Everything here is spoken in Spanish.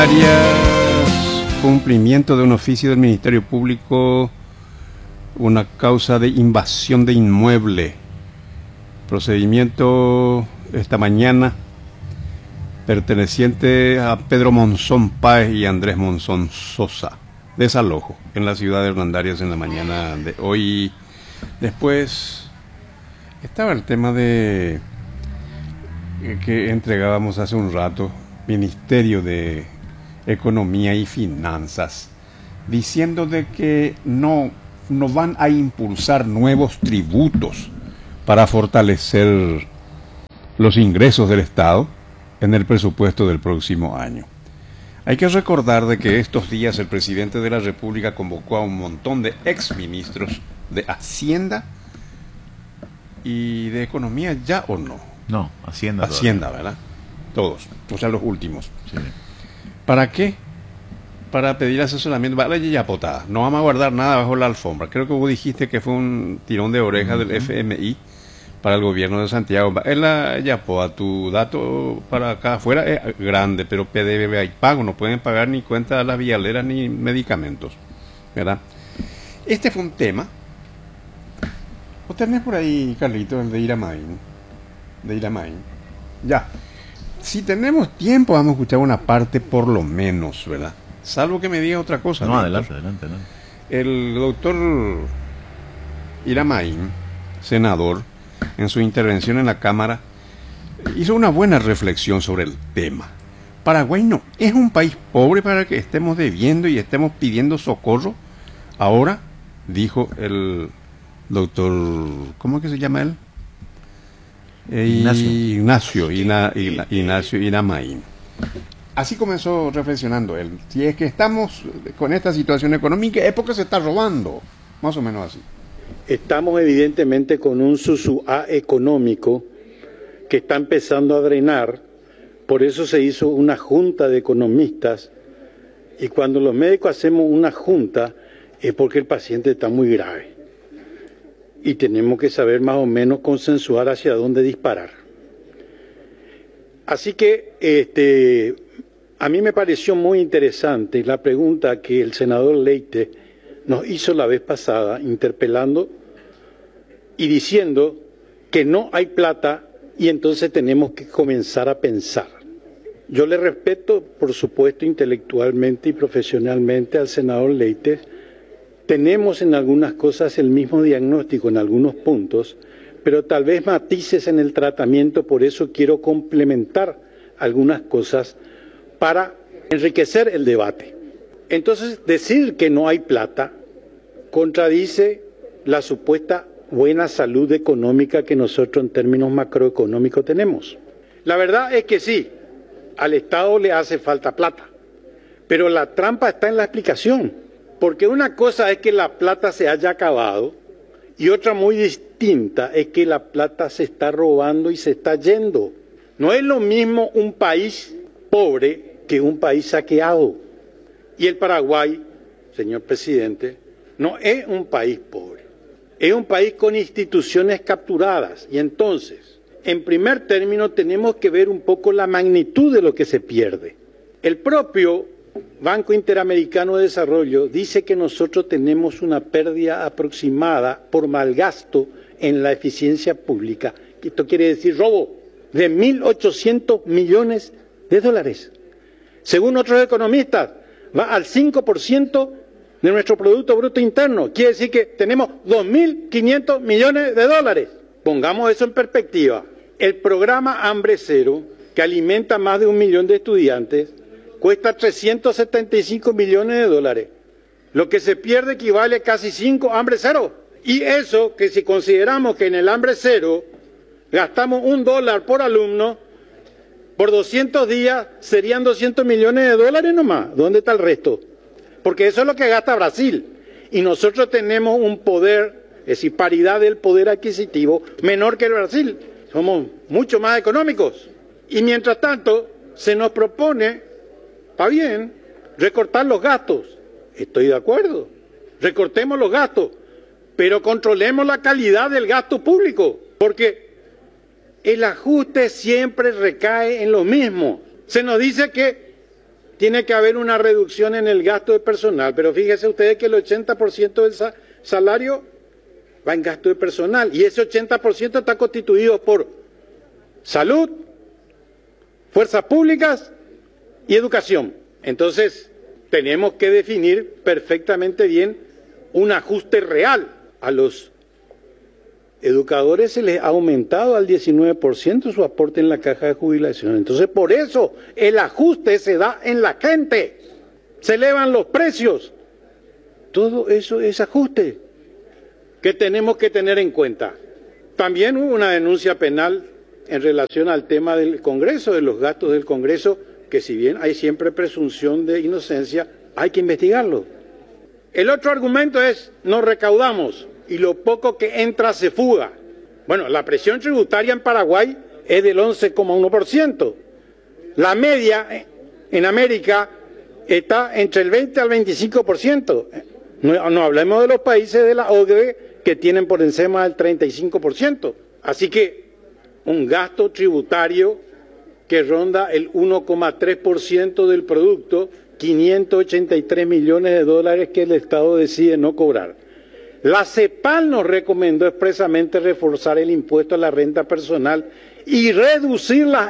Cumplimiento de un oficio del Ministerio Público, una causa de invasión de inmueble. Procedimiento esta mañana perteneciente a Pedro Monzón Páez y Andrés Monzón Sosa. Desalojo en la ciudad de Hernandarias en la mañana de hoy. Después estaba el tema de que entregábamos hace un rato, Ministerio de Economía y Finanzas, diciendo de que no van a impulsar nuevos tributos para fortalecer los ingresos del Estado en el presupuesto del próximo año. Hay que recordar de que estos días el presidente de la República convocó a un montón de exministros de Hacienda y de Economía, ¿ya o no? No, Hacienda. Hacienda, ¿verdad? Todos, o sea, los últimos. Sí. ¿Para qué? Para pedir asesoramiento. Vale, ya potada. No vamos a guardar nada bajo la alfombra. Creo que vos dijiste que fue un tirón de oreja del FMI para el gobierno de Santiago. Tu dato para acá afuera es grande, pero PDV hay pago. No pueden pagar ni cuenta a las vialeras ni medicamentos, ¿verdad? Este fue un tema. ¿Vos tenés por ahí, Carlito, el de Iramain? Ya. Si tenemos tiempo, vamos a escuchar una parte por lo menos, ¿verdad? Salvo que me diga otra cosa. No, doctor. adelante. El doctor Iramain, senador, en su intervención en la Cámara, hizo una buena reflexión sobre el tema. Paraguay no es un país pobre para que estemos debiendo y estemos pidiendo socorro. Ahora, dijo el doctor, ¿cómo es que se llama él? Ignacio Iramain. Así comenzó reflexionando él. Si es que estamos con esta situación económica, es porque se está robando, más o menos así. Estamos evidentemente con un susuá económico que está empezando a drenar. Por eso se hizo una junta de economistas, y cuando los médicos hacemos una junta es porque el paciente está muy grave y tenemos que saber más o menos consensuar hacia dónde disparar. Así que a mí me pareció muy interesante la pregunta que el senador Leite nos hizo la vez pasada, interpelando y diciendo que no hay plata y entonces tenemos que comenzar a pensar. Yo le respeto, por supuesto, intelectualmente y profesionalmente al senador Leite. Tenemos en algunas cosas el mismo diagnóstico en algunos puntos, pero tal vez matices en el tratamiento. Por eso quiero complementar algunas cosas para enriquecer el debate. Entonces, decir que no hay plata contradice la supuesta buena salud económica que nosotros en términos macroeconómicos tenemos. La verdad es que sí, al Estado le hace falta plata, pero la trampa está en la explicación, porque una cosa es que la plata se haya acabado y otra muy distinta es que la plata se está robando y se está yendo. No es lo mismo un país pobre que un país saqueado. Y el Paraguay, señor presidente, no es un país pobre. Es un país con instituciones capturadas. Y entonces, en primer término, tenemos que ver un poco la magnitud de lo que se pierde. El propio Banco Interamericano de Desarrollo dice que nosotros tenemos una pérdida aproximada por malgasto en la eficiencia pública. Esto quiere decir robo de 1.800 millones de dólares. Según otros economistas, va al 5% de nuestro Producto Bruto Interno. Quiere decir que tenemos 2.500 millones de dólares. Pongamos eso en perspectiva. El programa Hambre Cero, que alimenta más de 1 millón de estudiantes, cuesta 375 millones de dólares. Lo que se pierde equivale a casi 5 Hambre Cero. Y eso, que si consideramos que en el Hambre Cero gastamos $1 por alumno, por 200 días serían 200 millones de dólares nomás. ¿Dónde está el resto? Porque eso es lo que gasta Brasil. Y nosotros tenemos un poder, es decir, paridad del poder adquisitivo, menor que el Brasil. Somos mucho más económicos. Y mientras tanto, se nos propone, está bien, recortar los gastos. Estoy de acuerdo. Recortemos los gastos, pero controlemos la calidad del gasto público. Porque el ajuste siempre recae en lo mismo. Se nos dice que tiene que haber una reducción en el gasto de personal, pero fíjense ustedes que el 80% del salario va en gasto de personal y ese 80% está constituido por salud, fuerzas públicas y educación. Entonces, tenemos que definir perfectamente bien un ajuste real. A los educadores se les ha aumentado al 19% su aporte en la caja de jubilación. Entonces, por eso el ajuste se da en la gente. Se elevan los precios. Todo eso es ajuste que tenemos que tener en cuenta. También hubo una denuncia penal en relación al tema del Congreso, de los gastos del Congreso, que si bien hay siempre presunción de inocencia, hay que investigarlo. El otro argumento es, no recaudamos y lo poco que entra se fuga. Bueno, la presión tributaria en Paraguay es del 11,1%. La media en América está entre el 20 al 25%. No hablemos de los países de la OCDE que tienen por encima del 35%. Así que un gasto tributario que ronda el 1,3% del producto, 583 millones de dólares que el Estado decide no cobrar. La CEPAL nos recomendó expresamente reforzar el impuesto a la renta personal y reducir las